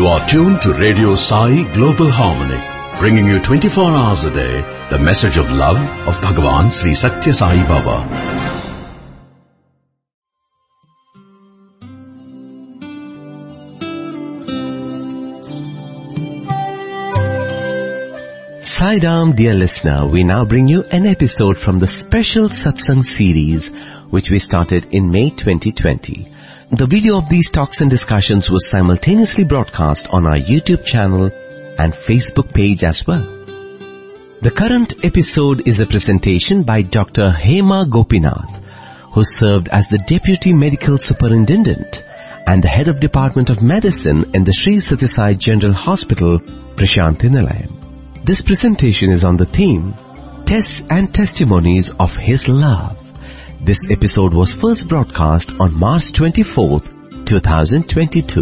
are tuned to Radio Sai Global Harmony, bringing you 24 hours a day the message of love of Bhagavan Sri Satya Sai Baba. Sai Ram, dear listener, we now bring you an episode from the special Satsang series which we started in May 2020. The video of these talks and discussions was simultaneously broadcast on our YouTube channel and Facebook page as well. The current episode is a presentation by Dr. Hema Gopinath, who served as the Deputy Medical Superintendent and the Head of Department of Medicine in the Sri Sathya Sai General Hospital, Prashanthi Nilayam. This presentation is on the theme, Tests and Testimonies of His Love. This episode was first broadcast on March 24th, 2022.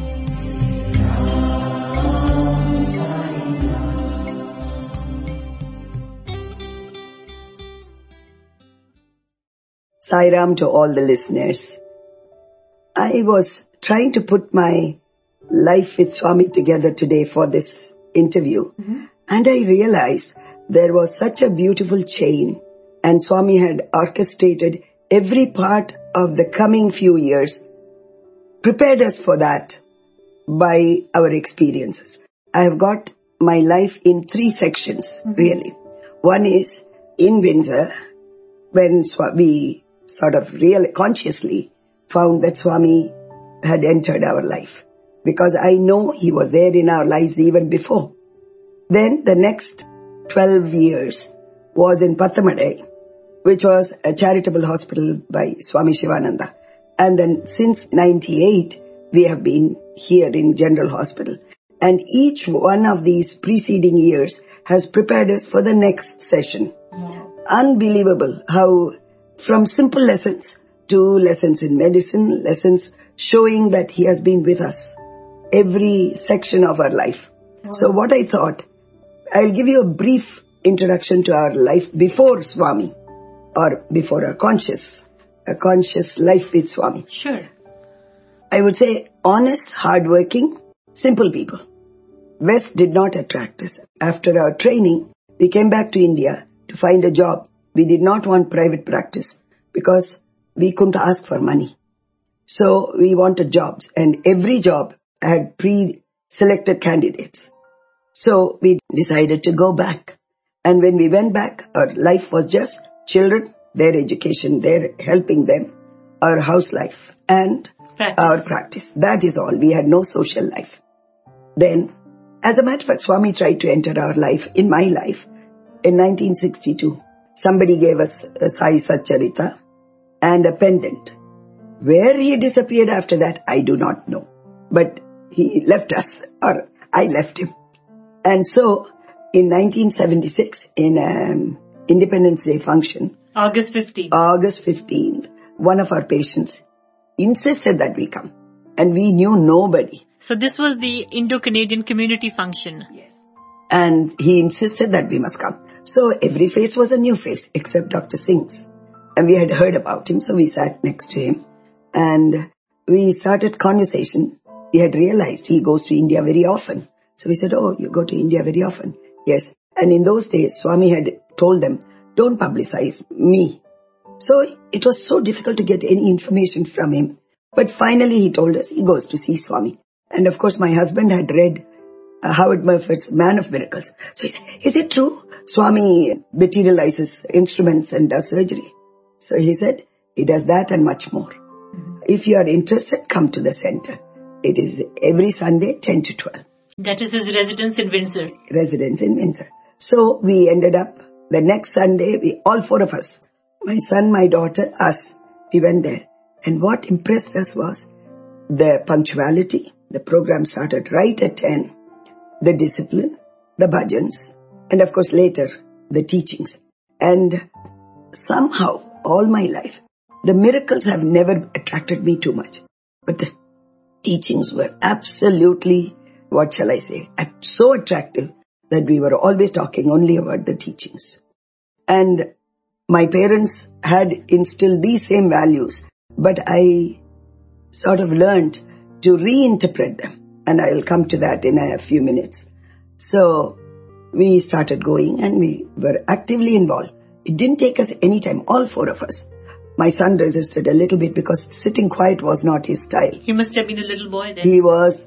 Sai Ram to all the listeners. I was trying to put my life with Swami together today for this interview. And I realized there was such a beautiful chain, and Swami had orchestrated every part of the coming few years, prepared us for that by our experiences. I have got my life in 3 sections, really. One is in Windsor, when we sort of really consciously found that Swami had entered our life, because I know he was there in our lives even before. Then the next 12 years was in Pathamadai, which was a charitable hospital by Swami Shivananda. And then since 98, we have been here in General Hospital. And each one of these preceding years has prepared us for the next session. Yeah. Unbelievable how from simple lessons to lessons in medicine, lessons showing that he has been with us every section of our life. Oh. So what I thought, I'll give you a brief introduction to our life before Swami, or before a conscious life with Swami. Sure. I would say honest, hardworking, simple people. West did not attract us. After our training, we came back to India to find a job. We did not want private practice because we couldn't ask for money. So we wanted jobs, and every job had pre-selected candidates. So we decided to go back. And when we went back, our life was just children, their education, their helping them, our house life, and our practice. That is all. We had no social life. Then, as a matter of fact, Swami tried to enter our life, in my life, in 1962. Somebody gave us a Sai Satcharita and a pendant. Where he disappeared after that, I do not know. But he left us, or I left him. And so, in 1976, in Independence Day function, August 15th, one of our patients insisted that we come. And we knew nobody. So this was the Indo-Canadian community function. Yes. And he insisted that we must come. So every face was a new face, except Dr. Singh's. And we had heard about him, so we sat next to him. And we started conversation. We had realized he goes to India very often. So we said, oh, you go to India very often? Yes. And in those days, Swami had told them, don't publicize me. So it was so difficult to get any information from him. But finally he told us he goes to see Swami. And of course my husband had read Howard Murphy's Man of Miracles. So he said, is it true Swami materializes instruments and does surgery? So he said, he does that and much more. If you are interested, come to the center. It is every Sunday, 10 to 12. That is his residence in Windsor. So we ended up, the next Sunday, all 4 of us, my son, my daughter, us, we went there. And what impressed us was the punctuality. The program started right at 10. The discipline, the bhajans, and of course later, the teachings. And somehow, all my life, the miracles have never attracted me too much. But the teachings were absolutely, what shall I say, so attractive that we were always talking only about the teachings. And my parents had instilled these same values, but I sort of learned to reinterpret them. and I will come to that in a few minutes. So we started going and we were actively involved. It didn't take us any time, all four of us. My son resisted a little bit because sitting quiet was not his style. He must have been a little boy then. He was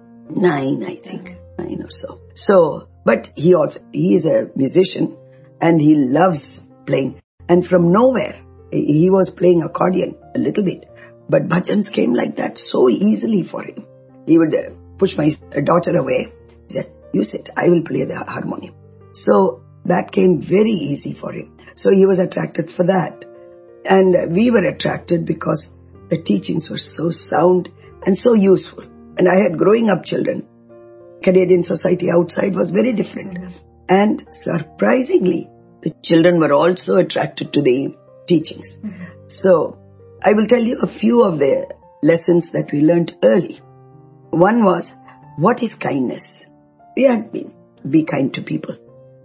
9, I think, 9 or so. So, but he is a musician and he loves playing. And from nowhere, he was playing accordion a little bit. But bhajans came like that so easily for him. He would push my daughter away. He said, you sit, I will play the harmonium. So that came very easy for him. So he was attracted for that. And we were attracted because the teachings were so sound and so useful. And I had growing up children. Canadian society outside was very different. And surprisingly, the children were also attracted to the teachings. So I will tell you a few of the lessons that we learned early. One was, what is kindness? We had been, be kind to people.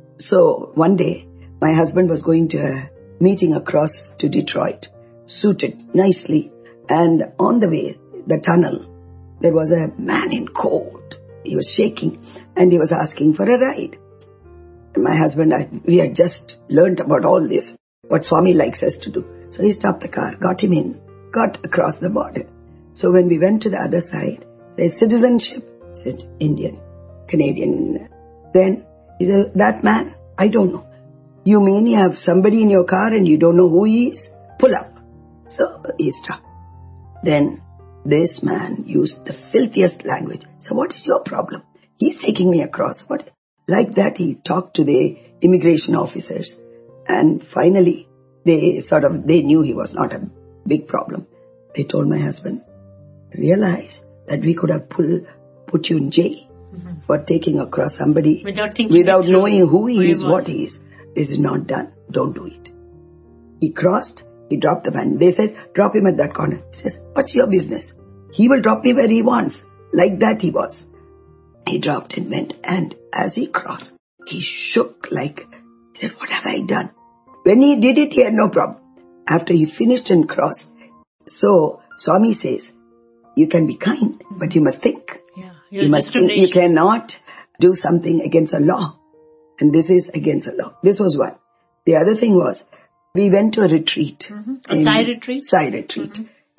So one day, my husband was going to a meeting across to Detroit, suited nicely. And on the way, the tunnel, there was a man in coat. He was shaking and he was asking for a ride. And my husband, we had just learnt about all this, what Swami likes us to do. So he stopped the car, got him in, got across the border. So when we went to the other side, said citizenship, said Indian, Canadian. Then he said, that man, I don't know. You mean you have somebody in your car and you don't know who he is? Pull up. So he stopped. Then this man used the filthiest language. So what is your problem? He's taking me across. What? Like that he talked to the immigration officers. And finally, they knew he was not a big problem. They told my husband, realize that we could have put you in jail for taking across somebody without knowing who he is, what he is. This is not done. Don't do it. He crossed. He dropped the van. They said, drop him at that corner. He says, what's your business? He will drop me where he wants. Like that he was. He dropped and went. And as he crossed, he shook like, he said, what have I done? When he did it, he had no problem. After he finished and crossed. So Swami says, you can be kind, but you must think. Yeah, you must think. You cannot do something against the law. And this is against the law. This was one. The other thing was, we went to a retreat. A Sai retreat? Sai retreat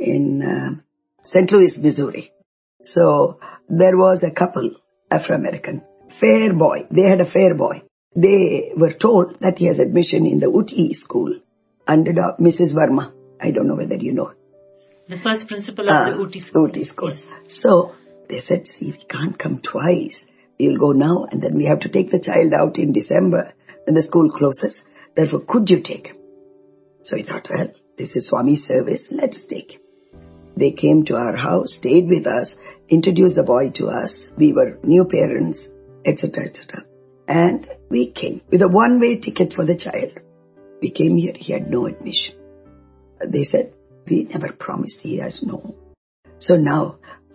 in St. Louis, Missouri. So there was a couple, Afro-American, fair boy. They had a fair boy. They were told that he has admission in the Uti school under Mrs. Verma. I don't know whether you know. The first principal of the Uti school. Uti school. Yes. So they said, see, we can't come twice. We'll go now and then we have to take the child out in December when the school closes. Therefore, could you take him? So I thought, well, this is Swami's service. Let's take him. They came to our house, stayed with us, introduced the boy to us. We were new parents, etc., etc. And we came with a one-way ticket for the child. We came here. He had no admission. They said, we never promised. He has no. So now,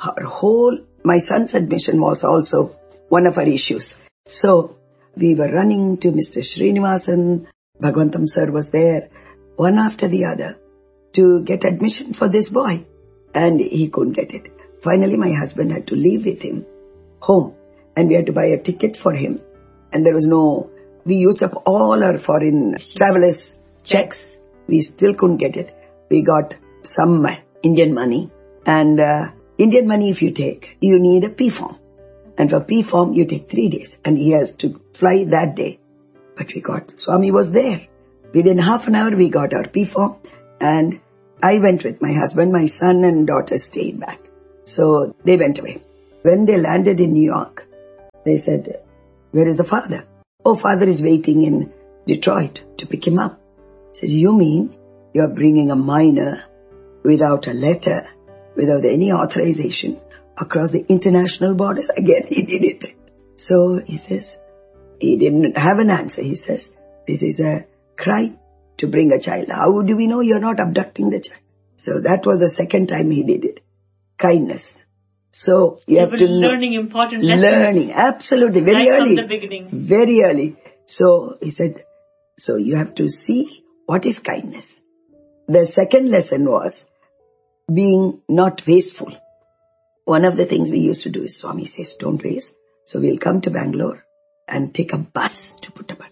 my son's admission was also one of our issues. So we were running to Mr. Srinivasan. Bhagwantam sir was there, one after the other, to get admission for this boy. And he couldn't get it. Finally, my husband had to leave with him home. And we had to buy a ticket for him. And there was we used up all our foreign travelers' checks. We still couldn't get it. We got some Indian money. And Indian money, if you take, you need a P form. And for P form, you take 3 days. And he has to fly that day. But Swami was there. Within half an hour, we got our P form. And I went with my husband. My son and daughter stayed back. So they went away. When they landed in New York, they said, where is the father? Oh, father is waiting in Detroit to pick him up. I said, you mean you're bringing a minor without a letter, without any authorization across the international borders? Again, he did it. So he says, he didn't have an answer. He says, this is a crime to bring a child. How do we know you're not abducting the child? So that was the second time he did it. Kindness. So you have to learning important lessons. Learning, absolutely, very right early. From the beginning. Very early. So he said, so you have to see what is kindness. The second lesson was being not wasteful. one of the things we used to do is Swami says, don't waste. So we'll come to Bangalore and take a bus to Puttaparthi.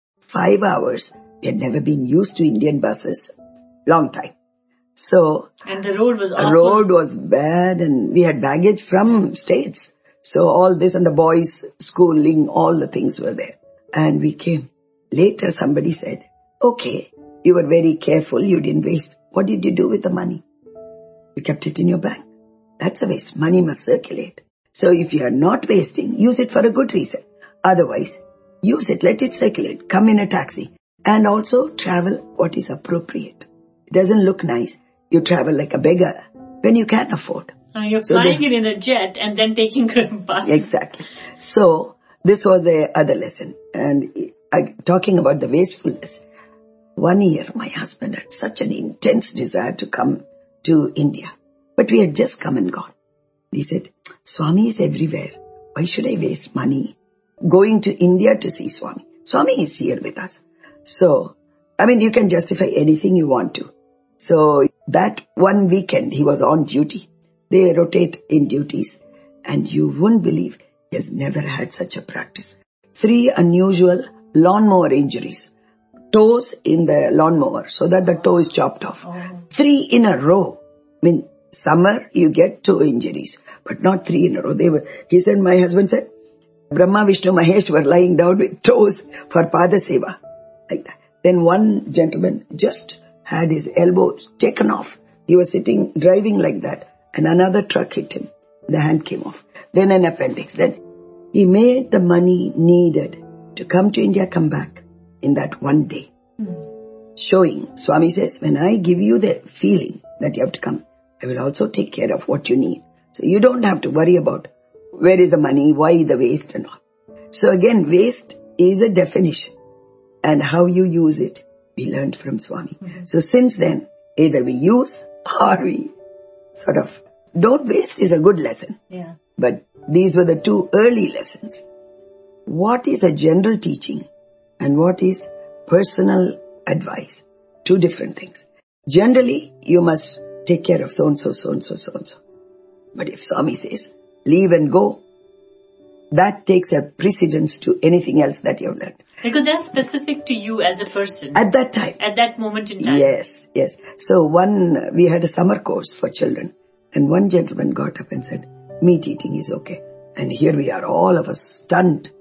5 hours. We had never been used to Indian buses. Long time. So. And the road was awful. The road was bad and we had baggage from States. So all this and the boys' schooling, all the things were there. And we came. Later somebody said, okay, you were very careful, you didn't waste. What did you do with the money? You kept it in your bank. That's a waste. Money must circulate. So if you are not wasting, use it for a good reason. Otherwise, use it, let it circulate, come in a taxi. And also travel what is appropriate. It doesn't look nice. You travel like a beggar when you can afford. You're flying it in a jet and then taking a bus. Exactly. So this was the other lesson. And talking about the wastefulness. 1 year, my husband had such an intense desire to come to India. But we had just come and gone. He said, Swami is everywhere. Why should I waste money going to India to see Swami? Swami is here with us. So, you can justify anything you want to. So that one weekend, he was on duty. They rotate in duties. And you wouldn't believe he has never had such a practice. 3 unusual lawnmower injuries. Toes in the lawnmower so that the toe is chopped off. 3 in a row. Summer you get 2 injuries, but not 3 in a row. My husband said, Brahma, Vishnu, Mahesh were lying down with toes for Pada Seva. Like that. Then one gentleman just had his elbows taken off. He was driving like that, and another truck hit him. The hand came off. Then an appendix. Then he made the money needed to come to India, come back in that one day. Showing, Swami says, when I give you the feeling that you have to come, I will also take care of what you need. So you don't have to worry about where is the money, why the waste and all. So again, waste is a definition. And how you use it, we learned from Swami. So since then, either we use or we sort of don't waste is a good lesson. Yeah. But these were the 2 early lessons. What is a general teaching and what is personal advice? 2 different things. Generally, you must take care of so-and-so, so-and-so, so-and-so. But if Swami says, leave and go, that takes a precedence to anything else that you have learned. Because that's specific to you as a person. At that time. At that moment in time. Yes. So we had a summer course for children. And one gentleman got up and said, meat eating is okay. And here we are, all of us stunned.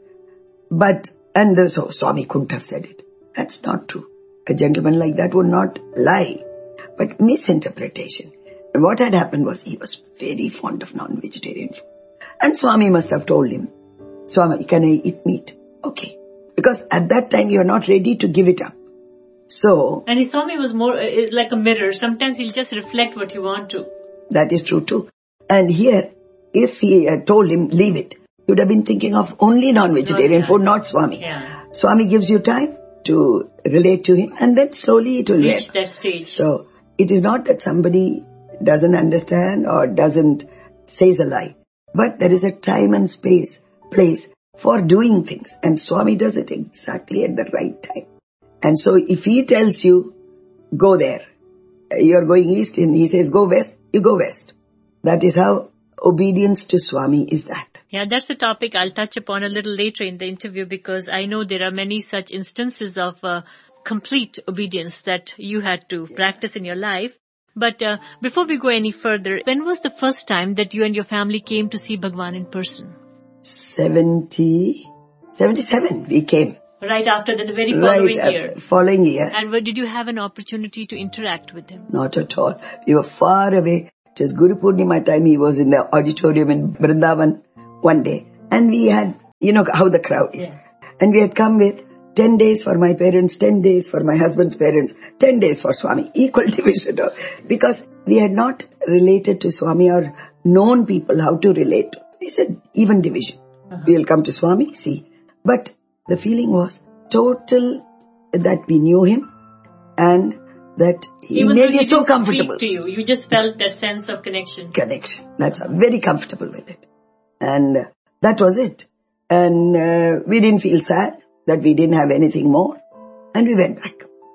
So Swami couldn't have said it. That's not true. A gentleman like that would not lie. But misinterpretation. And what had happened was he was very fond of non-vegetarian food. And Swami must have told him, Swami, can I eat meat? Okay. Because at that time you are not ready to give it up. So. And his Swami was more like a mirror. Sometimes he'll just reflect what you want to. That is true too. And here, if he had told him, leave it, he would have been thinking of only non-vegetarian food, not Swami. Yeah. Swami gives you time to relate to him and then slowly it will reach that stage. So it is not that somebody doesn't understand or says a lie. But there is a time and place for doing things. And Swami does it exactly at the right time. And so if he tells you, go there, you're going east and he says, go west, you go west. That is how obedience to Swami is that. Yeah, that's a topic I'll touch upon a little later in the interview because I know there are many such instances of complete obedience that you had to practice in your life. But before we go any further, when was the first time that you and your family came to see Bhagwan in person? 77 we came. Right after the very following year. Following year. And did you have an opportunity to interact with him? Not at all. We were far away. It was Guru Purnima time. He was in the auditorium in Vrindavan one day. And we had, how the crowd is. Yeah. And we had come with 10 days for my parents, 10 days for my husband's parents, 10 days for Swami. Equal division. Because we had not related to Swami or known people how to relate. We said even division. We will come to Swami, see. But the feeling was total that we knew him and that he made you so comfortable. To you. You just felt that sense of connection. That's very comfortable with it. And that was it. And we didn't feel sad that we didn't have anything more. And we went back.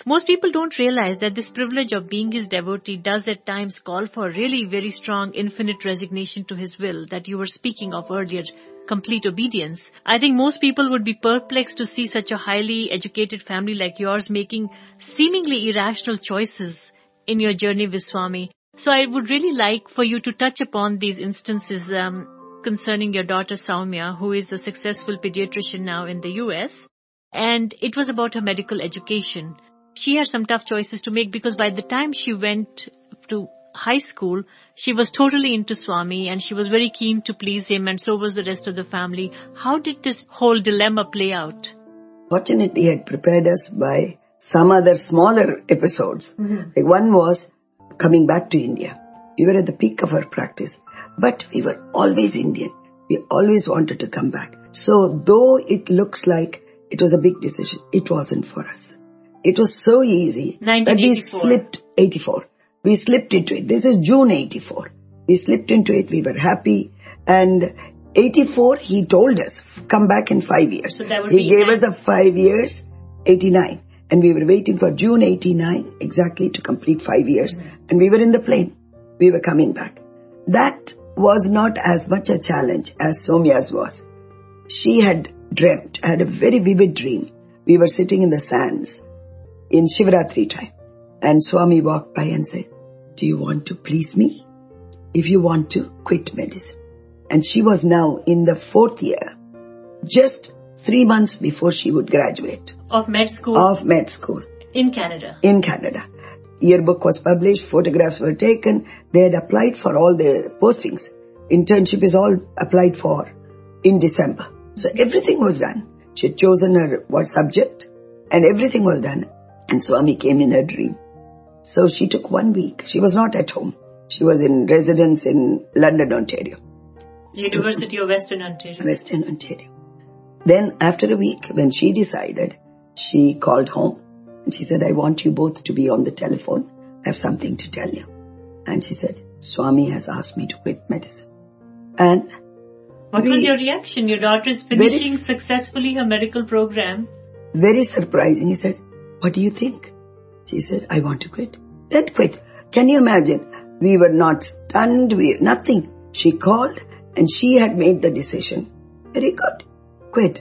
Most people don't realize that this privilege of being his devotee does at times call for really very strong infinite resignation to his will that you were speaking of earlier, complete obedience. I think most people would be perplexed to see such a highly educated family like yours making seemingly irrational choices in your journey with Swami. So I would really like for you to touch upon these instances concerning your daughter Soumya, who is a successful pediatrician now in the US. And it was about her medical education. She had some tough choices to make because by the time she went to high school, she was totally into Swami and she was very keen to please him, and so was the rest of the family. How did this whole dilemma play out? Fortunately, he had prepared us by some other smaller episodes. Like one was coming back to India. We were at the peak of our practice, but we were always Indian. We always wanted to come back. So though it looks like it was a big decision, it wasn't for us. It was so easy that we slipped 84. We slipped into it. This is June 84. We slipped into it. We were happy. And 84, he told us, come back in 5 years. So that would he gave us a 5 years, 89. And we were waiting for June 89 exactly to complete 5 years. And we were in the plane. We were coming back. That was not as much a challenge as Soumya's was. She had had a very vivid dream. We were sitting in the sands in Shivratri time. And Swami walked by and said, do you want to please me? If you want to, quit medicine. And she was now in the 4th year, just 3 months before she would graduate. Of med school? Of med school. In Canada? In Canada. Yearbook was published, photographs were taken. They had applied for all the postings. Internship is all applied for in December. So everything was done. She had chosen her subject and everything was done. And Swami came in her dream. So she took 1 week. She was not at home. She was in residence in London, Ontario. University of Western Ontario. Western Ontario. Then after a week, when she decided, she called home and she said, I want you both to be on the telephone. I have something to tell you. And she said, Swami has asked me to quit medicine. And what was your reaction? Your daughter is finishing successfully her medical program. Very surprising. He said, what do you think? She said, I want to quit. Then quit. Can you imagine? We were not stunned. Nothing. She called and she had made the decision. Very good. Quit.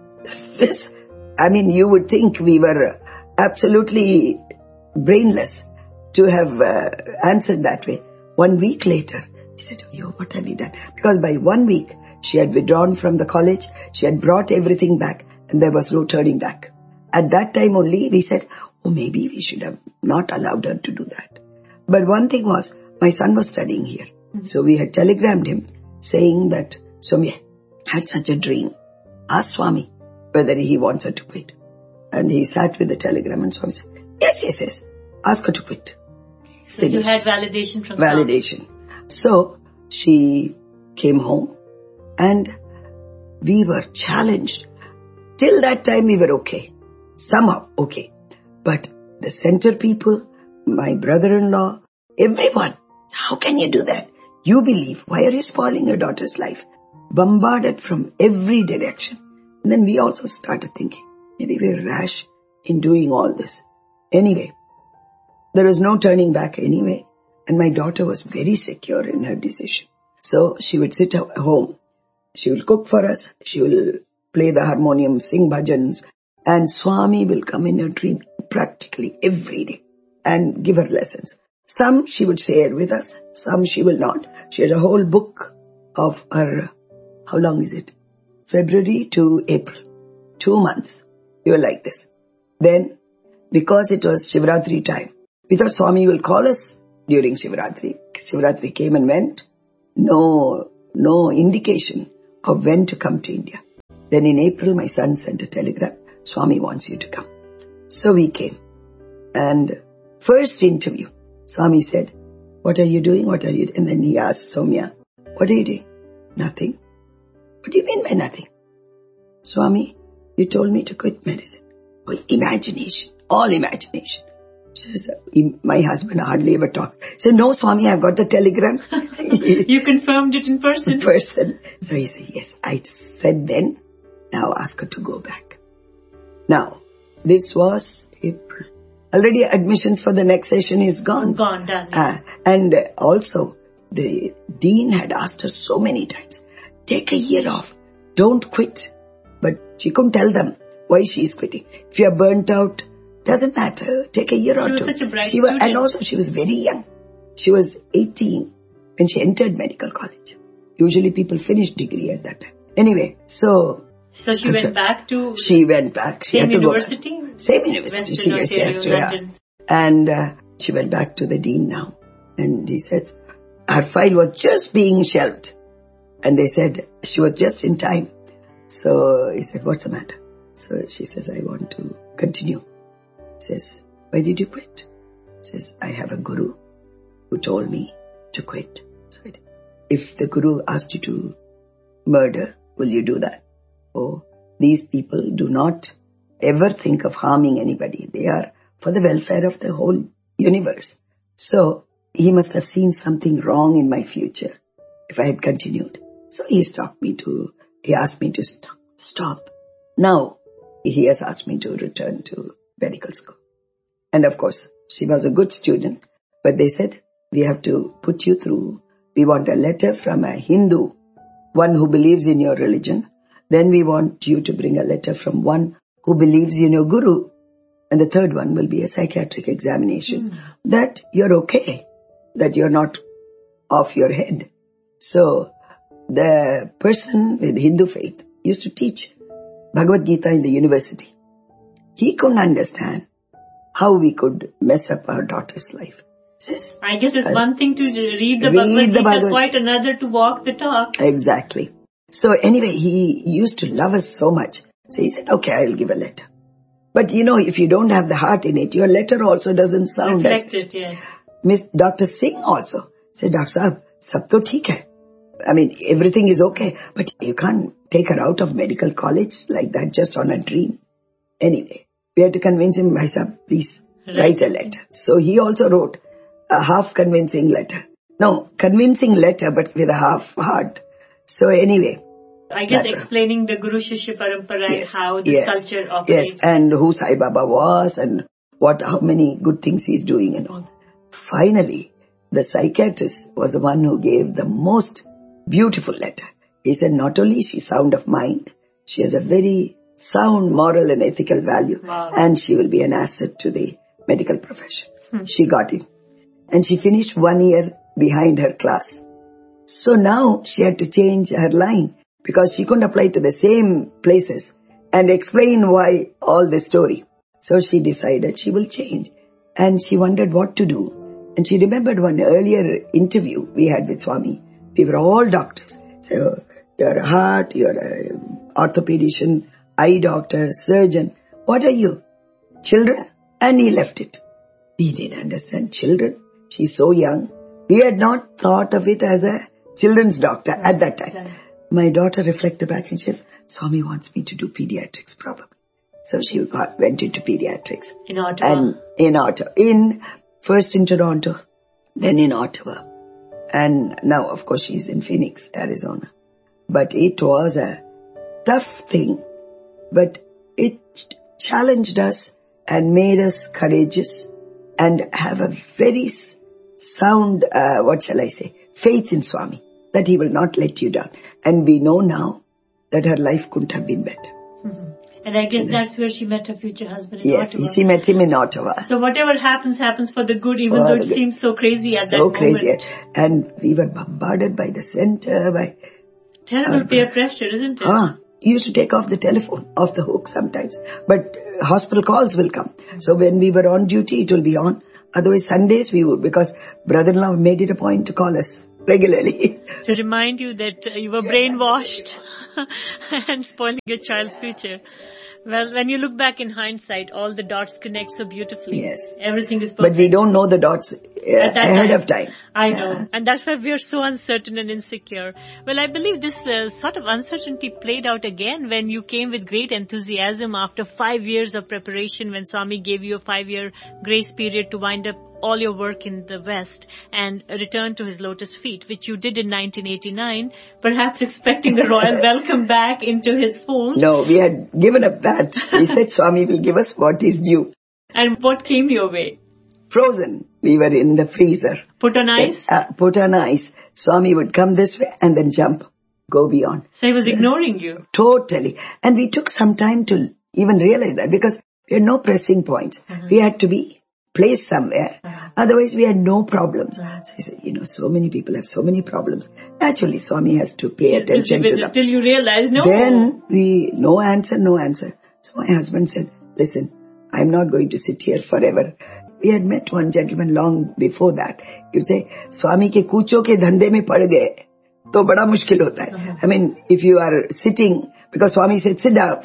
I mean, you would think we were absolutely brainless to have answered that way. 1 week later, he said, oh, what have you done? Because by 1 week, she had withdrawn from the college. She had brought everything back and there was no turning back. At that time only, we said, oh, maybe we should have not allowed her to do that. But one thing was, my son was studying here. So we had telegrammed him saying that Soumya had such a dream. Ask Swami whether he wants her to quit. And he sat with the telegram and Swami said, yes. Ask her to quit. So you had validation from Validation. So she came home and we were challenged. Till that time we were okay. Somehow okay. But the center people, my brother-in-law, everyone, how can you do that? You believe. Why are you spoiling your daughter's life? Bombarded from every direction. And then we also started thinking, maybe we're rash in doing all this. Anyway, there was no turning back anyway. And my daughter was very secure in her decision. So she would sit at home. She will cook for us. She will play the harmonium, sing bhajans. And Swami will come in her dream practically every day and give her lessons. Some she would share with us, some she will not. She has a whole book of her, how long is it? February to April. 2 months. We were like this. Then, because it was Shivratri time, we thought Swami will call us during Shivratri. Shivratri came and went. No indication of when to come to India. Then in April, my son sent a telegram. Swami wants you to come. So we came. And first interview, Swami said, what are you doing? What are you doing? And then he asked Soumya, what are you doing? Nothing. What do you mean by nothing? Swami, you told me to quit medicine. Oh, imagination. All imagination. So my husband hardly ever talked. He said, no, Swami, I've got the telegram. You confirmed it in person? In person. So he said, yes, I said then, now ask her to go back. Now, this was April. already admissions for the next session is gone. Gone, done. And also, the dean had asked her so many times, take a year off, don't quit. But she couldn't tell them why she is quitting. If you are burnt out, doesn't matter, take a year or two. She was such a bright student. And also she was very young. She was 18 when she entered medical college. Usually people finish degree at that time. Anyway, So she went back to... She went back. She same had to university? Go back. Same university. Western Ontario, London. And she went back to the dean now. And he said, her file was just being shelved. And they said, she was just in time. So he said, what's the matter? So she says, I want to continue. He says, why did you quit? He says, I have a guru who told me to quit. So if the guru asked you to murder, will you do that? Oh, these people do not ever think of harming anybody. They are for the welfare of the whole universe. So he must have seen something wrong in my future if I had continued. So he asked me to stop. Now he has asked me to return to medical school. And of course, she was a good student, but they said, we have to put you through. We want a letter from a Hindu, one who believes in your religion. Then we want you to bring a letter from one who believes in your guru. And the third one will be a psychiatric examination. That you're okay, that you're not off your head. So the person with Hindu faith used to teach Bhagavad Gita in the university. He couldn't understand how we could mess up our daughter's life. Says, I guess it's one thing to read the Bhagavad Gita, quite another to walk the talk. Exactly. So anyway, he used to love us so much. So he said, okay, I'll give a letter. But if you don't have the heart in it, your letter also doesn't sound reflected, yes. Miss Dr. Singh also said, Dr. Saab, sab to theek hai. I mean, everything is okay, but you can't take her out of medical college like that just on a dream. Anyway, we had to convince him, Bhai Saab, please write a letter. So he also wrote a half convincing letter. No, convincing letter, but with a half heart. So anyway. I guess explaining the Guru Shishya Parampara and how this culture operates. Yes, and who Sai Baba was and how many good things he's doing and all. Finally, the psychiatrist was the one who gave the most beautiful letter. He said not only is she sound of mind, she has a very sound moral and ethical value. Wow. And she will be an asset to the medical profession. She got him. And she finished 1 year behind her class. So now she had to change her line because she couldn't apply to the same places and explain why all the story. So she decided she will change. And she wondered what to do. And she remembered one earlier interview we had with Swami. We were all doctors. So you're a heart, you're an orthopedician, eye doctor, surgeon. What are you? Children? And he left it. We didn't understand children. She's so young. We had not thought of it as a children's doctor at that time. Right. My daughter reflected back and said, Swami wants me to do pediatrics probably. So she went into pediatrics. In Ottawa? And first in Toronto, then in Ottawa. And now, of course, she's in Phoenix, Arizona. But it was a tough thing. But it challenged us and made us courageous and have a very sound, faith in Swami, that he will not let you down. And we know now that her life couldn't have been better. Mm-hmm. And I guess that's where she met her future husband in Ottawa. Yes, she met him in Ottawa. So whatever happens for the good, even though it seems so crazy at that moment. So crazy. And we were bombarded by the center, by... Terrible peer pressure, isn't it? You used to take off the telephone, off the hook sometimes. But hospital calls will come. So when we were on duty, it will be on. Otherwise, Sundays we would, because brother-in-law made it a point to call us regularly. To remind you that you were brainwashed and spoiling your child's future. Well, when you look back in hindsight, all the dots connect so beautifully. Yes. Everything is perfect. But we don't know the dots ahead of time. I know. And that's why we are so uncertain and insecure. Well, I believe this sort of uncertainty played out again when you came with great enthusiasm after 5 years of preparation, when Swami gave you a 5-year grace period to wind up all your work in the West and return to his lotus feet, which you did in 1989, perhaps expecting the royal welcome back into his fold. No, we had given up that. We said Swami will give us what is due. And what came your way? Frozen. We were in the freezer. Put on ice? Put on ice. Swami would come this way and then jump, go beyond. So he was ignoring you? Totally. And we took some time to even realize that because we had no pressing points. We had to be placed somewhere. Otherwise, we had no problems. So he said, so many people have so many problems. Naturally, Swami has to pay attention to them. Still you realize, no. Then no answer. So my husband said, listen, I'm not going to sit here forever. We had met one gentleman long before that. He would say, Swami ke kucho ke dhande mein pad gaye, to bada mushkil hota hai. I mean, if you are sitting, because Swami said, sit down.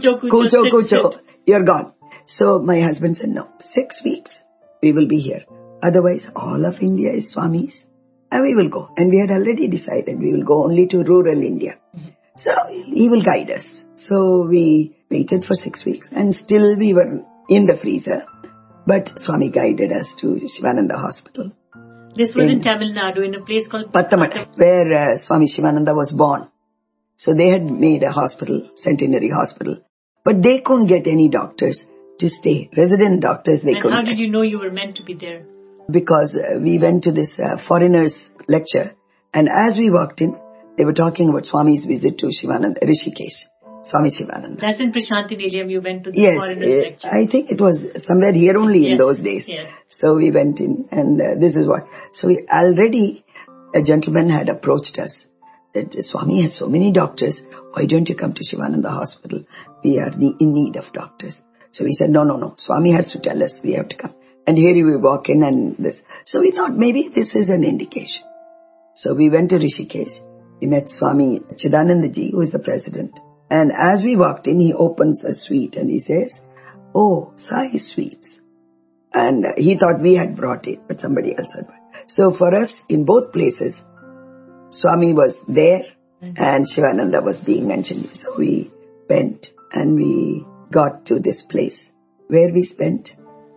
Kucho, you're gone. So my husband said, no, 6 weeks we will be here. Otherwise, all of India is Swami's and we will go. And we had already decided we will go only to rural India. So he will guide us. So we waited for 6 weeks and still we were in the freezer. But Swami guided us to Shivananda Hospital. This was in Tamil Nadu, in a place called Pattamata, where Swami Shivananda was born. So they had made a hospital, centenary hospital. But they couldn't get any doctors to stay. Resident doctors they couldn't. And how did you know you were meant to be there? Because we went to this foreigners lecture. And as we walked in, they were talking about Swami's visit to Shivananda, Rishikesh. Swami Shivananda. That's in Prasanthi Nilayam you went to the foreigners lecture. I think it was somewhere here only in those days. Yes. So we went in and this is what. So already a gentleman had approached us that Swami has so many doctors. Why don't you come to Shivananda Hospital? We are in need of doctors. So we said, no. Swami has to tell us we have to come. And here we walk in and this. So we thought maybe this is an indication. So we went to Rishikesh. We met Swami Chidanandaji, who is the president. And as we walked in, he opens a suite and he says, oh, Sai Sweets. And he thought we had brought it, but somebody else had brought it. So for us, in both places, Swami was there and Shivananda was being mentioned. So we went and we got to this place where we spent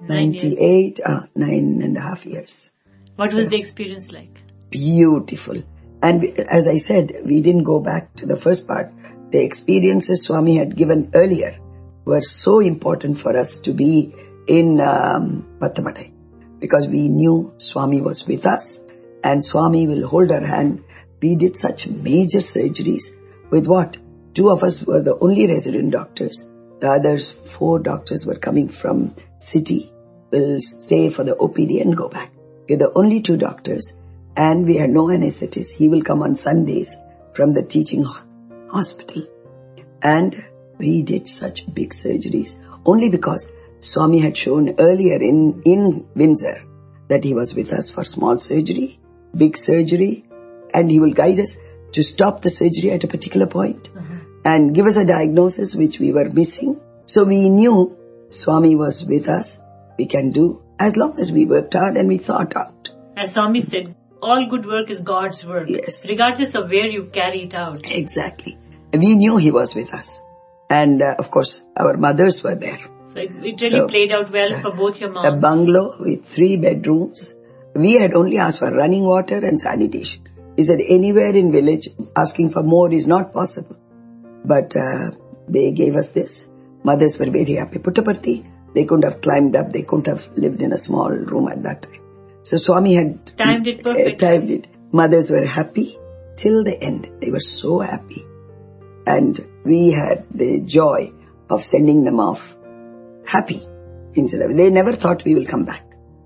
9.5 years. What was the experience like? Beautiful. And as I said, we didn't go back to the first part. The experiences Swami had given earlier were so important for us to be in Pattamata because we knew Swami was with us and Swami will hold our hand. We did such major surgeries with what? 2 of us were the only resident doctors. The others 4 doctors were coming from city, will stay for the OPD and go back. We're the only 2 doctors and we had no anesthetist. He will come on Sundays from the teaching hospital. And we did such big surgeries only because Swami had shown earlier in Windsor that he was with us for small surgery, big surgery, and he will guide us to stop the surgery at a particular point and give us a diagnosis which we were missing. So we knew Swami was with us. We can do as long as we worked hard and we thought out. As Swami said, all good work is God's work. Yes. Regardless of where you carry it out. Exactly. We knew he was with us. And of course, our mothers were there. So it really played out well for both your moms. A bungalow with 3 bedrooms. We had only asked for running water and sanitation. He said anywhere in village asking for more is not possible. But they gave us this. Mothers were very happy. Puttaparthi, they couldn't have climbed up. They couldn't have lived in a small room at that time. So Swami had timed it perfectly. Timed it. Mothers were happy till the end. They were so happy. And we had the joy of sending them off happy. They never thought we will come back.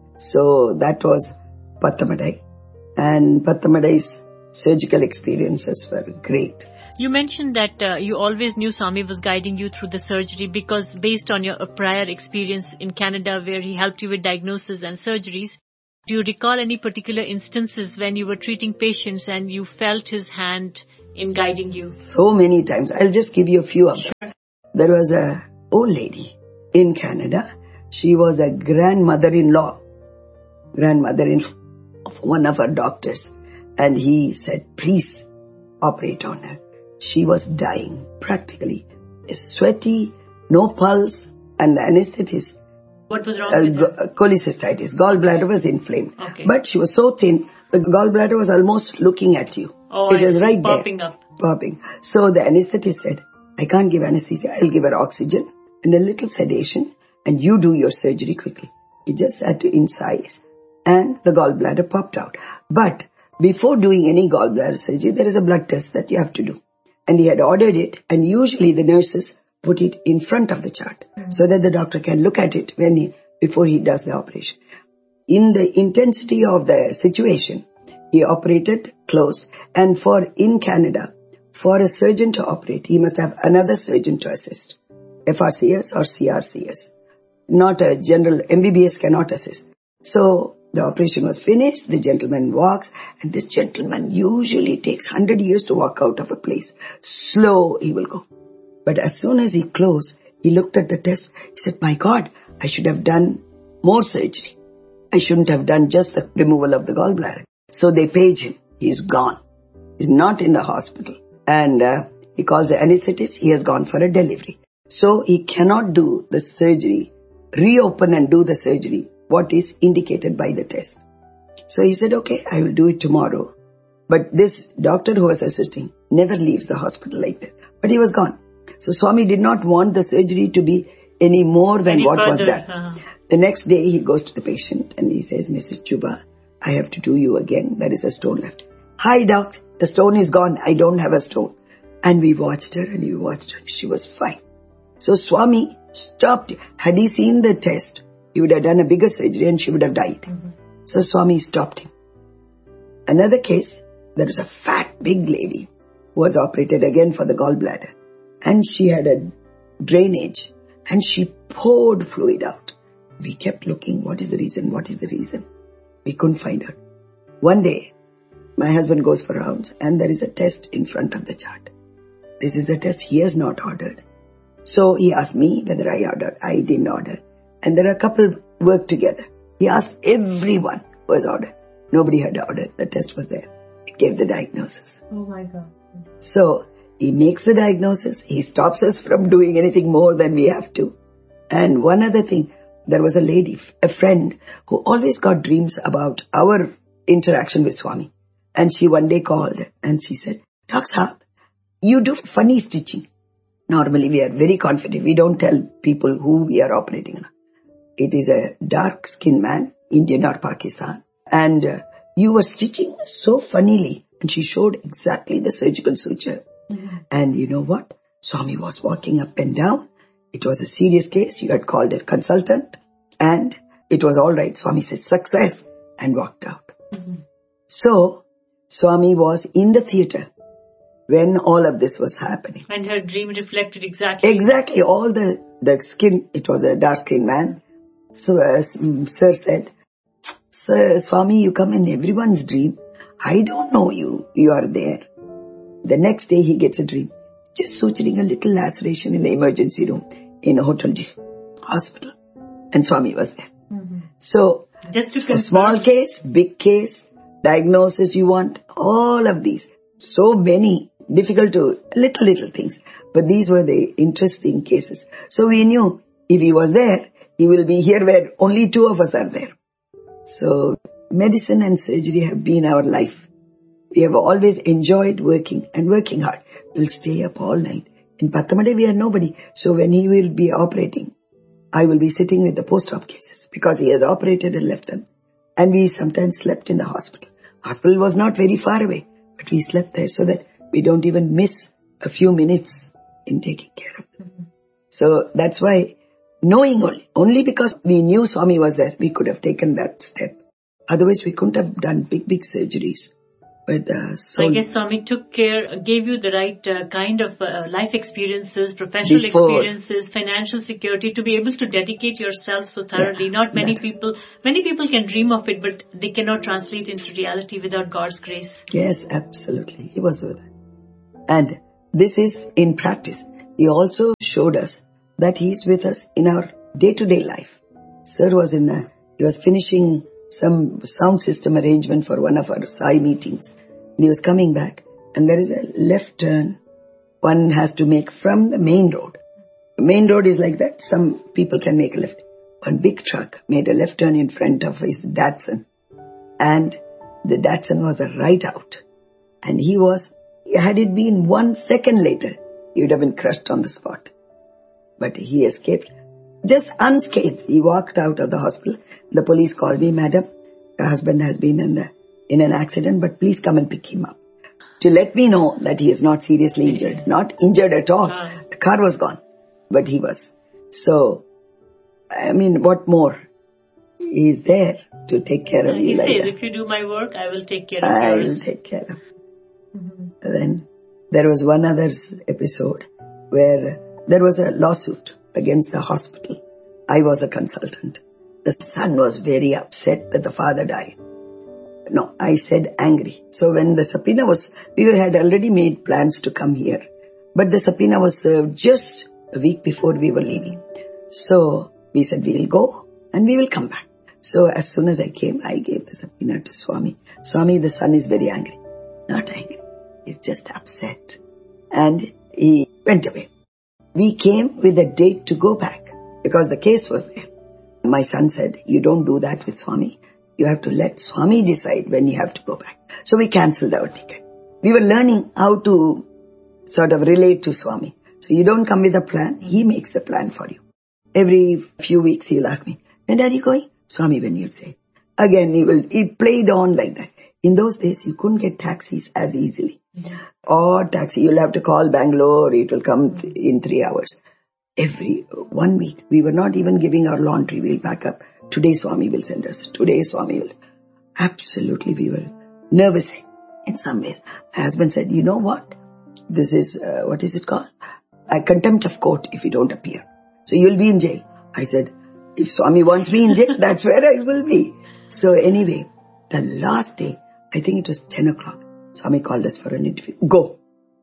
So that was Pattamata. And Pattamatai's surgical experiences were great. You mentioned that you always knew Swami was guiding you through the surgery because based on your prior experience in Canada where he helped you with diagnosis and surgeries, do you recall any particular instances when you were treating patients and you felt his hand in guiding you? So many times. I'll just give you a few of them. There was a old lady in Canada. She was a grandmother-in-law of one of our doctors. And he said, please operate on her. She was dying practically. Sweaty, no pulse, and the anesthetist. What was wrong with her? Cholecystitis. Gallbladder was inflamed. Okay. But she was so thin, the gallbladder was almost looking at you. Oh, it was right popping there. Up. Popping. So the anesthetist said, I can't give anesthesia. I'll give her oxygen and a little sedation and you do your surgery quickly. He just had to incise and the gallbladder popped out. But before doing any gallbladder surgery, there is a blood test that you have to do. And he had ordered it, and usually the nurses put it in front of the chart so that the doctor can look at it before he does the operation. In the intensity of the situation, he operated, closed, and in Canada, for a surgeon to operate, he must have another surgeon to assist, FRCS or CRCS. Not a general, MBBS cannot assist. So the operation was finished, the gentleman walks, and this gentleman usually takes 100 years to walk out of a place. Slow he will go. But as soon as he closed, he looked at the test, he said, my God, I should have done more surgery. I shouldn't have done just the removal of the gallbladder. So they page him. He's gone. He's not in the hospital. And he calls the anesthetist. He has gone for a delivery. So he cannot do the surgery, reopen and do the surgery, what is indicated by the test. So he said, okay, I will do it tomorrow. But this doctor who was assisting never leaves the hospital like this. But he was gone. So Swami did not want the surgery to be any more than what was done. The next day he goes to the patient and he says, Mrs. Chuba, I have to do you again. There is a stone left. Hi, doc. The stone is gone. I don't have a stone. And we watched her and we watched her. She was fine. So Swami stopped. Had he seen the test, he would have done a bigger surgery and she would have died. So Swami stopped him. Another case, there was a fat, big lady who was operated again for the gallbladder. And she had a drainage and she poured fluid out. We kept looking, what is the reason? What is the reason? We couldn't find out. One day, my husband goes for rounds and there is a test in front of the chart. This is the test he has not ordered. So he asked me whether I ordered. I didn't order. And there are a couple worked together. He asked everyone who has ordered. Nobody had ordered. The test was there. It gave the diagnosis. Oh my God. So he makes the diagnosis. He stops us from doing anything more than we have to. And one other thing, there was a lady, a friend, who always got dreams about our interaction with Swami. And she one day called and she said, Dr. Saab, you do funny stitching. Normally we are very confident. We don't tell people who we are operating on. It is a dark-skinned man, Indian or Pakistan. And you were stitching so funnily. And she showed exactly the surgical suture. Mm-hmm. And you know what? Swami was walking up and down. It was a serious case. You had called a consultant. And it was all right. Swami said, success. And walked out. Mm-hmm. So, Swami was in the theatre when all of this was happening. And her dream reflected exactly. Exactly. All the skin, it was a dark-skinned man. So, Sir said, Sir, Swami, you come in everyone's dream. I don't know you. You are there. The next day he gets a dream. Just suturing a little laceration in the emergency room in a hospital. And Swami was there. Mm-hmm. So, just to a small case, big case, diagnosis you want, all of these. So many little things. But these were the interesting cases. So we knew if he was there, he will be here where only two of us are there. So medicine and surgery have been our life. We have always enjoyed working and working hard. We'll stay up all night. In Pattamade, we are nobody. So when he will be operating, I will be sitting with the post-op cases because he has operated and left them. And we sometimes slept in the hospital. Hospital was not very far away, but we slept there so that we don't even miss a few minutes in taking care of them. Mm-hmm. So that's why, knowing only because we knew Swami was there, we could have taken that step. Otherwise, we couldn't have done big surgeries. So I guess Swami took care, gave you the right kind of life experiences, professional experiences, financial security to be able to dedicate yourself so thoroughly. Yeah, not many people can dream of it, but they cannot translate into reality without God's grace. Yes, absolutely. He was with it. And this is in practice. He also showed us that he's with us in our day-to-day life. Sir was he was finishing some sound system arrangement for one of our Sai meetings. And he was coming back and there is a left turn one has to make from the main road. The main road is like that. Some people can make a left. One big truck made a left turn in front of his Datsun. And the Datsun was a right out. And had it been 1 second later, he would have been crushed on the spot. But he escaped. just unscathed. He walked out of the hospital. The police called me, "Madam, your husband has been in an accident, but please come and pick him up." To let me know that he is not seriously injured. Not injured at all. The car was gone, but he was. So, I mean, what more? He's there to take care of you. He like says, that. if you do my work, I will take care of I yours. will take care of. Then there was one other episode where there was a lawsuit against the hospital. I was a consultant. The son was very upset that the father died. No, I said angry. So when the subpoena was, we had already made plans to come here, but the subpoena was served just a week before we were leaving. So we said we'll go and we will come back. So as soon as I came, I gave the subpoena to Swami. Swami, the son is very angry. Not angry. He's just upset. And he went away. We came with a date to go back because the case was there. My son said, "You don't do that with Swami. You have to let Swami decide when you have to go back." So we cancelled our ticket. We were learning how to sort of relate to Swami. So you don't come with a plan. He makes the plan for you. Every few weeks he'll ask me, "When are you going?" "Swami, when you say." Again, he played on like that. In those days, you couldn't get taxis as easily. Or taxi, you'll have to call Bangalore. It will come in 3 hours. Every 1 week, we were not even giving our laundry. We'll pack up. "Today Swami will send us. Today Swami will." Absolutely, we were nervous in some ways. My husband said, "You know what? This is, what is it called? A contempt of court if you don't appear. So you'll be in jail." I said, "If Swami wants me in jail, that's where I will be." So anyway, the last day, I think it was 10 o'clock, Swami called us for an interview. "Go."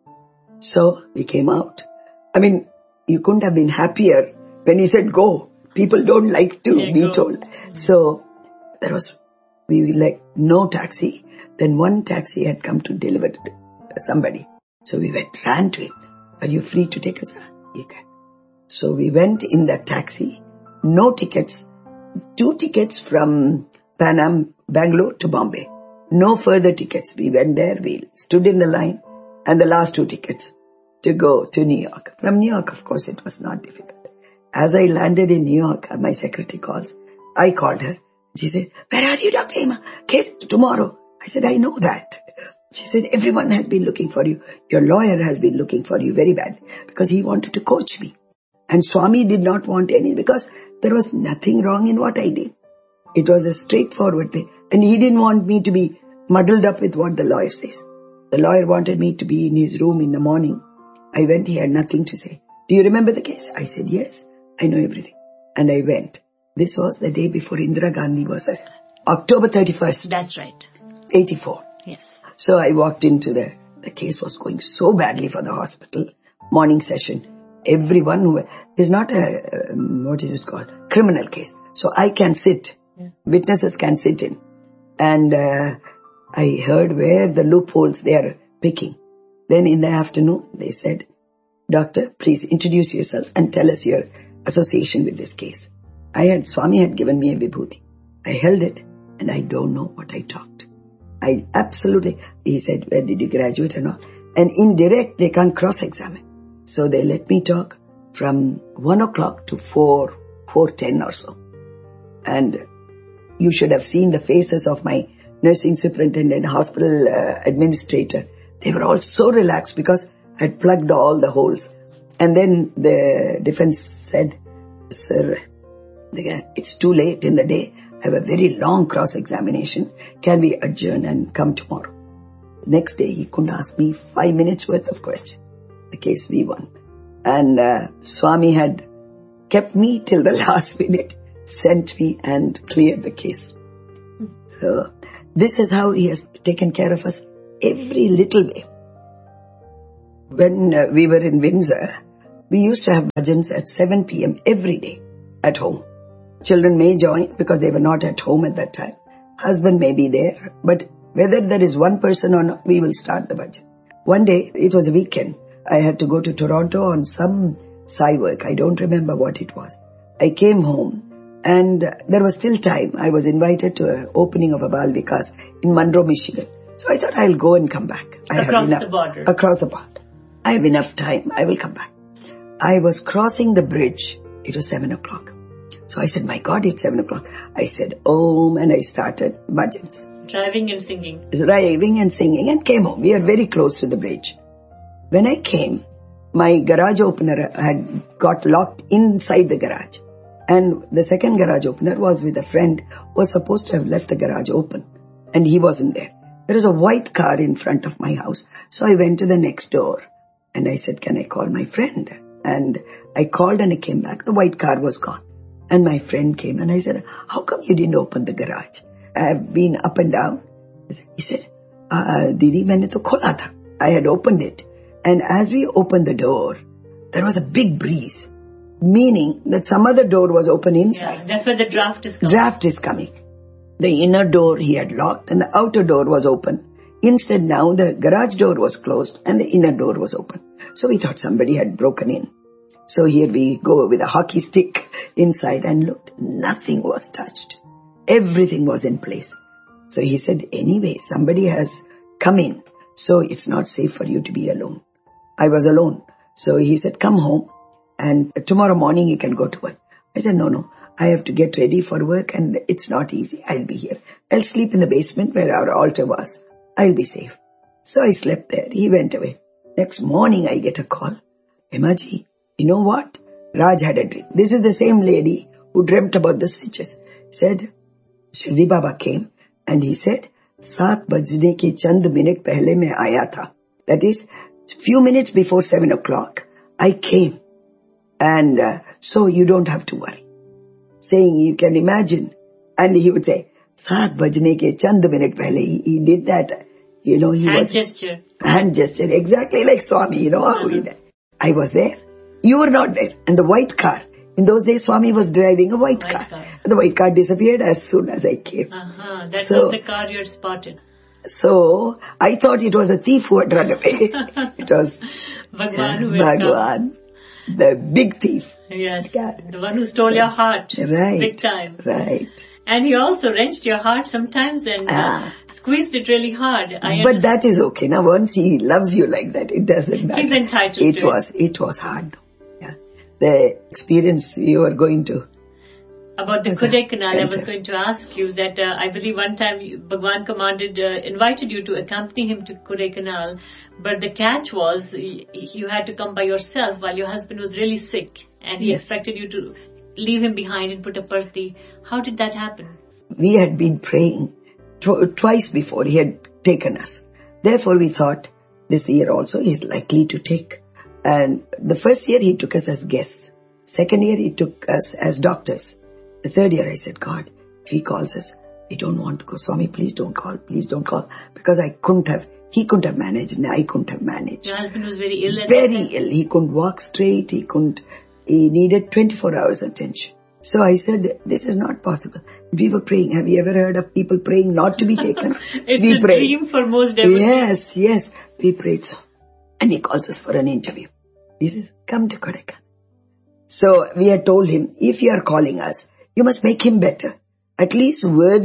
So we came out. I mean, you couldn't have been happier when he said go. People don't like to be told. So there was, we were like, no taxi. Then one taxi had come to deliver to somebody. So we ran to him. "Are you free to take us?" "You can." So we went in that taxi. No tickets. 2 tickets from Bangalore to Bombay. No further tickets. We went there. We stood in the line. And the last 2 tickets to go to New York. From New York, of course, it was not difficult. As I landed in New York, my secretary calls. I called her. She said, "Where are you, Dr. Hema? Case tomorrow." I said, "I know that." She said, "Everyone has been looking for you. Your lawyer has been looking for you very bad because he wanted to coach me. And Swami did not want any because there was nothing wrong in what I did. It was a straightforward thing. And he didn't want me to be muddled up with what the lawyer says. The lawyer wanted me to be in his room in the morning. I went, he had nothing to say. "Do you remember the case?" I said, "Yes, I know everything." And I went. This was the day before Indira Gandhi was October 31st. That's right. 84. Yes. So I walked into the case was going so badly for the hospital. Morning session. Everyone who is not a, what is it called? Criminal case. So I can sit. Yeah. Witnesses can sit in. And I heard where the loopholes they are picking. Then in the afternoon, they said, "Doctor, please introduce yourself and tell us your association with this case." Swami had given me a vibhuti. I held it and I don't know what I talked. He said, "Where did you graduate?" and all. And indirect, they can't cross-examine. So they let me talk from 1 o'clock to 4:10 or so. And you should have seen the faces of my nursing superintendent, hospital administrator. They were all so relaxed because I had plugged all the holes. And then the defense said, "Sir, it's too late in the day. I have a very long cross-examination. Can we adjourn and come tomorrow?" Next day, he couldn't ask me 5 minutes worth of question. The case we won. And Swami had kept me till the last minute, sent me and cleared the case. So this is how he has taken care of us every little way. When we were in Windsor, we used to have bhajans at 7 p.m. every day at home. Children may join because they were not at home at that time. Husband may be there, but whether there is one person or not, we will start the bhajan. One day, it was a weekend. I had to go to Toronto on some Sai work. I don't remember what it was. I came home and there was still time. I was invited to an opening of a Bal Vikas in Monroe, Michigan. So I thought I'll go and come back. Across the border. Across the border. I have enough time. I will come back. I was crossing the bridge It was 7 o'clock. So I said, my God, it's 7 o'clock. I said, Om, and I started bhajans. Driving and singing. Driving and singing and came home. We are very close to the bridge. When I came, my garage opener had got locked inside the garage. And the second garage opener was with a friend who was supposed to have left the garage open. And he wasn't there. There was a white car in front of my house. So I went to the next door. And I said, can I call my friend? And I called and I came back. The white car was gone. And my friend came and I said, how come you didn't open the garage? I have been up and down. He said, Didi, maine to khola tha. I had opened it. And as we opened the door, there was a big breeze. Meaning that some other door was open inside. Yeah, that's where the draft is coming. Draft is coming. The inner door he had locked and the outer door was open. Instead now the garage door was closed and the inner door was open. So we thought somebody had broken in. So here we go with a hockey stick inside and looked. Nothing was touched. Everything was in place. So he said, anyway, somebody has come in. So it's not safe for you to be alone. I was alone. So he said, come home and tomorrow morning you can go to work. I said, no, I have to get ready for work and it's not easy. I'll be here. I'll sleep in the basement where our altar was. I'll be safe. So I slept there. He went away. Next morning I get a call. Emaji, you know what? Raj had a dream. This is the same lady who dreamt about the stitches. Said, Shirdi Baba came and he said, 7 bajne ke chand minute pehle mein aaya tha. That is, few minutes before 7 o'clock, I came. And so you don't have to worry. Saying, you can imagine. And he would say, 7 bajne ke chand minute pehle. He did that. You know, hand gesture. Exactly like Swami, you know how he did. I was there. You were not there. And the white car. In those days, Swami was driving a white car. The white car disappeared as soon as I came. That was the car you had spotted. So, I thought it was a thief who had run away. It was Bhagwan, the big thief. Yes, the one who stole your heart. Right. Big time. Right. And he also wrenched your heart sometimes and squeezed it really hard. But that is okay. Now, once he loves you like that, it doesn't matter. He's entitled to it. It was hard. Yeah. The experience you were going to. About the Kodaikanal, I was going to ask you that I believe one time Bhagwan invited you to accompany him to Kodaikanal, but the catch was you had to come by yourself while your husband was really sick and he expected you to leave him behind in Puttaparthi. How did that happen? We had been praying twice before he had taken us. Therefore we thought this year also he's likely to take. And the first year he took us as guests. Second year he took us as doctors. The third year I said, God, if he calls us, I don't want to go. Swami, please don't call. Because he couldn't have managed and I couldn't have managed. Your husband was very ill. Very ill. He couldn't walk straight. He needed 24 hours attention. So I said, this is not possible. We were praying. Have you ever heard of people praying not to be taken? It's a dream for most devotees. Yes. We prayed so. And he calls us for an interview. He says, come to Kodaikanal. So we had told him, if you are calling us, you must make him better. At least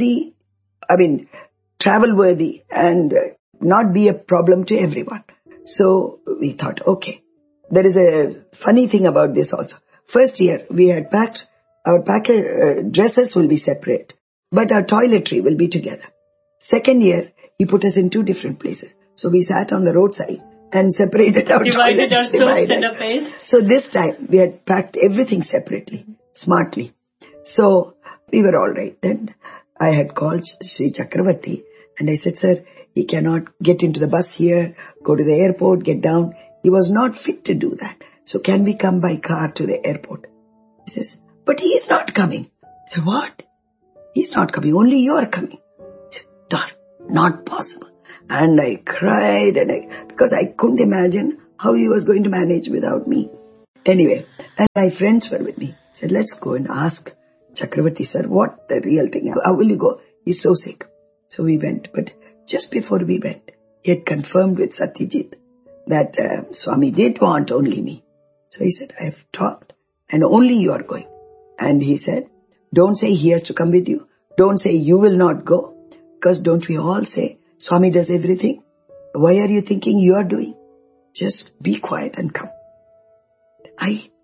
travel worthy and not be a problem to everyone. So we thought, okay. There is a funny thing about this also. First year, we had packed, our dresses will be separate, but our toiletry will be together. Second year, he put us in 2 different places. So we sat on the roadside and separated our divided our soaps and our paste. So this time, we had packed everything separately, smartly. So we were all right. Then I had called Sri Chakravarti and I said, sir, he cannot get into the bus here, go to the airport, get down. He was not fit to do that. So can we come by car to the airport? He says, but he is not coming. I said, what? He's not coming. Only you are coming. I said, not possible. And I cried because I couldn't imagine how he was going to manage without me. Anyway, and my friends were with me. I said, let's go and ask Chakravarti sir, what the real thing is. How will you go? He's so sick. So we went. But just before we went, he had confirmed with Satyajit that Swami did want only me. So he said, I have talked and only you are going. And he said, don't say he has to come with you. Don't say you will not go. Because don't we all say, Swami does everything? Why are you thinking you are doing? Just be quiet and come. I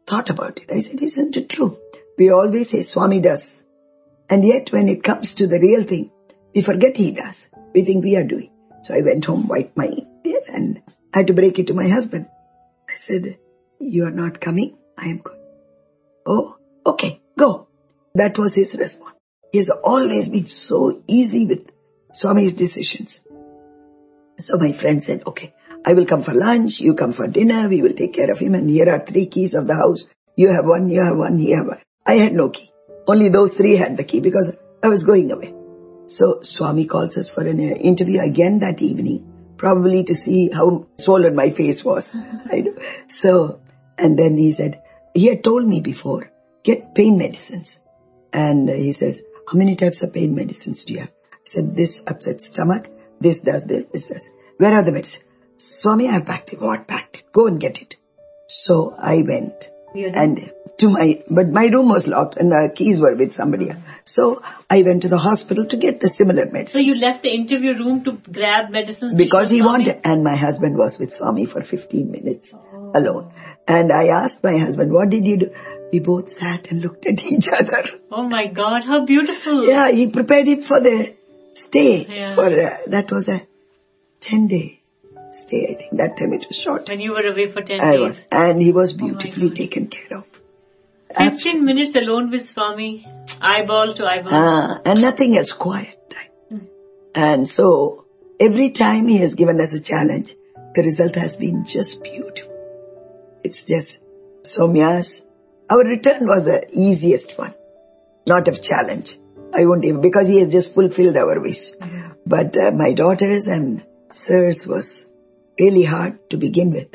thought about it. I said, isn't it true? We always say Swami does. And yet when it comes to the real thing, we forget he does. We think we are doing. So I went home, wiped my ear, and I had to break it to my husband. I said, you are not coming? I am going. Oh, okay, go. That was his response. He has always been so easy with Swami's decisions. So my friend said, okay, I will come for lunch, you come for dinner, we will take care of him, and here are 3 keys of the house. You have one, you have one, he have one. I had no key. Only those 3 had the key because I was going away. So Swami calls us for an interview again that evening, probably to see how swollen my face was. I know. So, and then he said, he had told me before, get pain medicines. And he says, how many types of pain medicines do you have? I said, this upsets stomach, this does this, this does. Where are the medicines? Swami, I have packed it. What packed it? Go and get it. So I went. And but my room was locked and the keys were with somebody else. So I went to the hospital to get the similar medicine. So you left the interview room to grab medicines? Because he wanted. And my husband was with Swami for 15 minutes alone. And I asked my husband, what did you do? We both sat and looked at each other. Oh my God, how beautiful. Yeah, he prepared him for the stay. Yeah. That was a 10-day stay, I think. That time it was short. When you were away for 10 I days. was. And he was beautifully taken care of. 15 minutes alone with Swami, eyeball to eyeball. And nothing else, quiet time. And so, every time he has given us a challenge, the result has been just beautiful. It's just, Soumya's, our return was the easiest one. Not a challenge. I won't even, because he has just fulfilled our wish. But my daughters and sirs was really hard to begin with.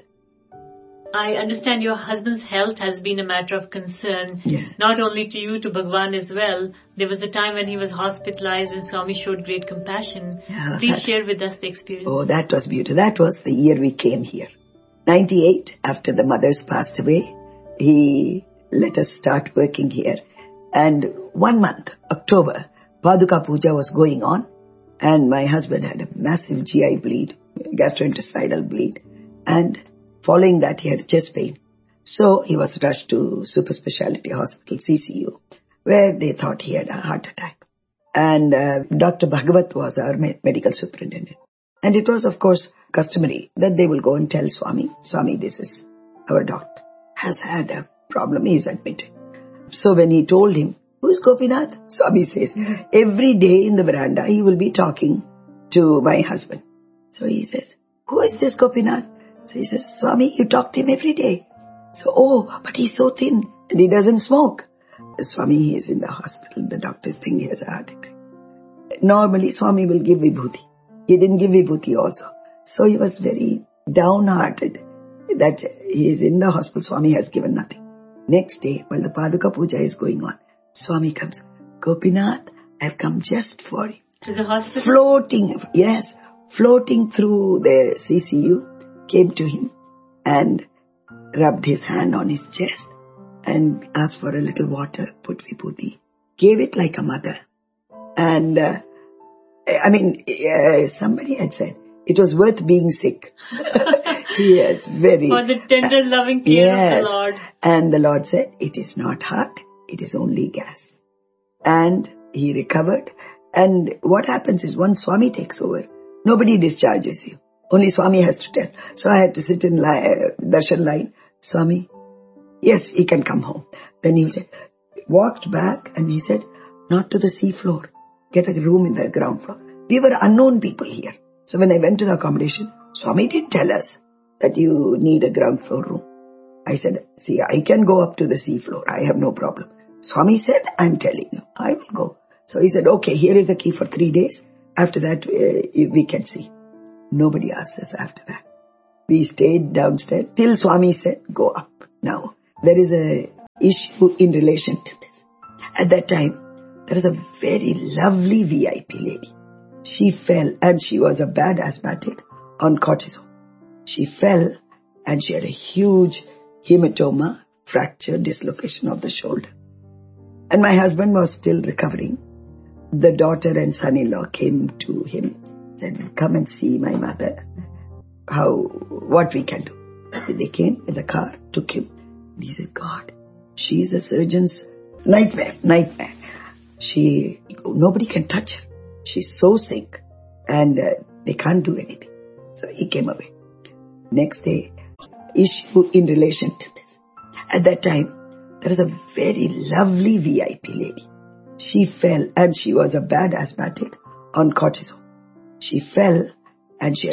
I understand your husband's health has been a matter of concern, Yeah. not only to you, to Bhagwan as well. There was a time when he was hospitalized and Swami showed great compassion. Yeah, Please share with us the experience. Oh, that was beautiful. That was the year we came here. 98, after the mothers passed away, he let us start working here. And 1 month, October, Paduka Puja was going on. And my husband had a massive GI bleed, gastrointestinal bleed. And following that, he had chest pain. So he was rushed to Super Speciality Hospital, CCU, where they thought he had a heart attack. And Dr. Bhagavat was our medical superintendent. And it was, of course, customary that they will go and tell Swami, Swami, this is our doctor, has had a problem, he is admitted. So when he told him, who is Gopinath? Swami says, every day in the veranda, he will be talking to my husband. So he says, who is this Gopinath? So he says, Swami, you talk to him every day. So, oh, but he's so thin and he doesn't smoke. Swami, he is in the hospital. The doctors think he has a heart attack. Normally, Swami will give vibhuti. He didn't give vibhuti also. So he was very downhearted that he is in the hospital. Swami has given nothing. Next day, while the Paduka Puja is going on, Swami comes, Gopinath, I've come just for you. To the hospital? Floating through the CCU, came to him and rubbed his hand on his chest and asked for a little water, put vibhuti, gave it like a mother. And, somebody had said, it was worth being sick. Yes, very. For the tender loving care of the Lord. And the Lord said, it is not heart, it is only gas. And he recovered. And what happens is once Swami takes over, nobody discharges you. Only Swami has to tell. So I had to sit in darshan line. Swami, yes, he can come home. Then he walked back and he said, not to the sea floor. Get a room in the ground floor. We were unknown people here. So when I went to the accommodation, Swami didn't tell us that you need a ground floor room. I said, see, I can go up to the sea floor. I have no problem. Swami said, I'm telling you, I will go. So he said, okay, here is the key for 3 days. After that, we can see. Nobody asked us after that. We stayed downstairs till Swami said, go up. Now, there is a issue in relation to this. At that time, there was a very lovely VIP lady. She fell and she was a bad asthmatic on cortisone. She fell and she had a huge hematoma, fracture, dislocation of the shoulder. And my husband was still recovering. The daughter and son-in-law came to him, said, come and see my mother, what we can do. They came in the car, took him. And he said, God, she's a surgeon's nightmare. Nobody can touch her. She's so sick and they can't do anything. So he came away. Next day, issue in relation to this. At that time, there was a very lovely VIP lady. She fell and she was a bad asthmatic on cortisone. She fell and she